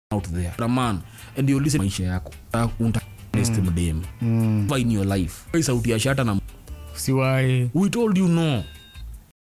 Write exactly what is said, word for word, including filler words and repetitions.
out there a man and you listen maisha yako unta test mm. mdem mm. in your life sauti ya shata na siwai we told you no